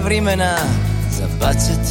vremena za bacit.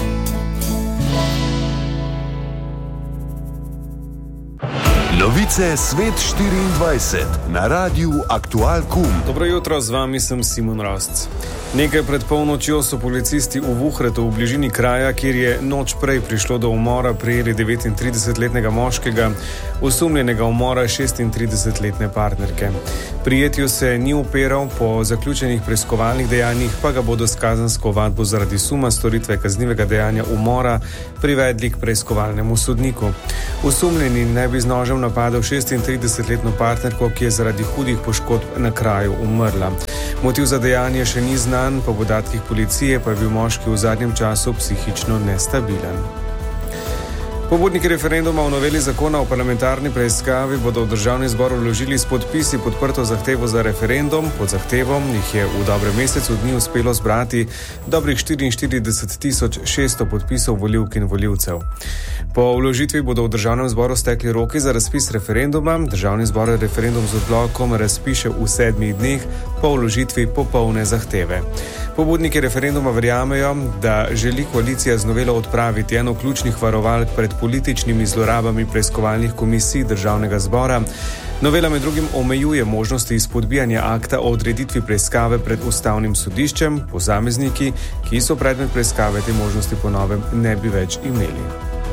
Novice Svet 24 na radiju Aktual Kum. Dobro jutro, z vami sem Simon Rosc. Nekaj pred polnočjo so policisti v Vuhretu v bližini kraja, kjer je noč prej prišlo do umora, prijeli 39-letnega moškega, osumljenega umora 36-letne partnerke. Prijetju se ni upiral, po zaključenih preiskovalnih dejanjih pa ga bodo s kazensko ovadbo zaradi suma storitve kaznivega dejanja umora privedli k preiskovalnemu sodniku. Osumljeni naj bi z nožem napadel 36-letno partnerko, ki je zaradi hudih poškodb na kraju umrla. Motiv za dejanje še ni znan, po podatkih policije pa je bil moški v zadnjem času psihično nestabilen. Pobudniki referenduma o noveli zakona o parlamentarni preiskavi bodo v državni zbor vložili s podpisi podprto zahtevo za referendum. Pod zahtevom jih je v dobrem mesecu dni uspelo zbrati dobrih 44.600 podpisov volivk in volivcev. Po vložitvi bodo v državnem zboru stekli roki za razpis referenduma. Državni zbor referendum z odlokom razpiše v 7 dneh po vložitvi popolne zahteve. Pobudniki referenduma verjamejo, da želi koalicija z novelo odpraviti eno ključnih varovalk pred političnimi zlorabami preiskovalnih komisij državnega zbora. Novela med drugim omejuje možnosti izpodbijanja akta o odreditvi preiskave pred ustavnim sodiščem. Posamezniki, ki so predmet preiskave, te možnosti po novem ne bi več imeli.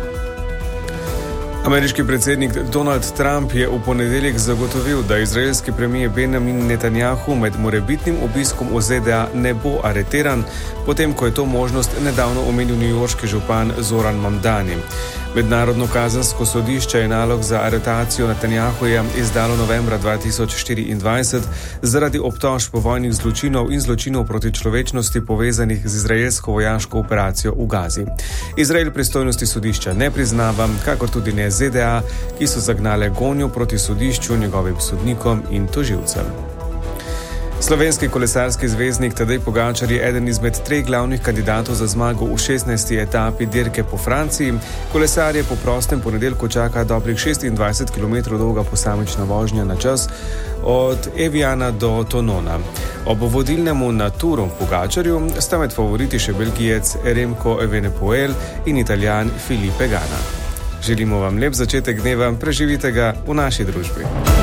Ameriški predsednik Donald Trump je v ponedeljek zagotovil, da izraelski premijer Benjamin Netanjahu med morebitnim obiskom v ZDA ne bo areteran, potem ko je to možnost nedavno omenil newyorški župan Zoran Mamdani. Mednarodno kazensko sodišče je nalog za aretacijo Netanjahuja izdalo novembra 2024 zaradi obtožb vojnih zločinov in zločinov proti človečnosti povezanih z izraelsko vojaško operacijo v Gazi. Izrael pristojnosti sodišča ne priznava, kakor tudi ne ZDA, ki so zagnale gonjo proti sodišču, njegovim sodnikom in tožilcem. Slovenski kolesarski zvezdnik Tadej Pogačar je eden izmed 3 glavnih kandidatov za zmago v 16. etapi dirke po Franciji. Kolesarje po prostem ponedeljku čaka dobrih 26 km dolga posamična vožnja na čas od Eviana do Tonona. Ob vodilnemu na Turu Pogačarju sta med favoriti še Belgijec Remco Evenepoel in Italijan Filipe Ganna. Želimo vam lep začetek dneva, preživite ga v naši družbi.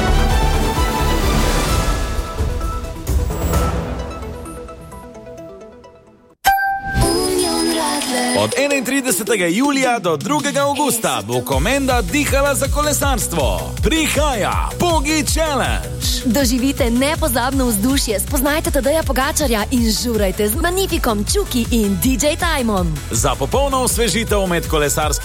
Od 31. julija do 2. augusta bo Komenda dihala za kolesarstvo. Prihaja Pogi Challenge. Doživite nepozabno vzdušje, spoznajte Tadeja Pogačarja in žurajte z Magnifikom, Čuki in DJ Timom. Za popolno osvežitev med kolesarskim